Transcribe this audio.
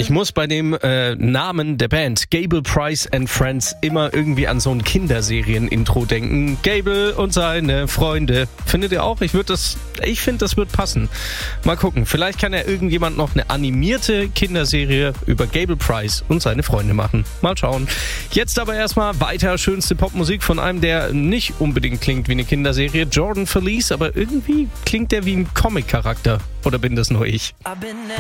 Ich muss bei dem Namen der Band Gable Price and Friends immer irgendwie an so ein Kinderserien-Intro denken. Gable und seine Freunde. Findet ihr auch? Ich finde, das wird passen. Mal gucken. Vielleicht kann ja irgendjemand noch eine animierte Kinderserie über Gable Price und seine Freunde machen. Mal schauen. Jetzt aber erstmal weiter schönste Popmusik von einem, der nicht unbedingt klingt wie eine Kinderserie. Jordan Felice, aber irgendwie klingt der wie ein Comic-Charakter. Oder bin das nur ich?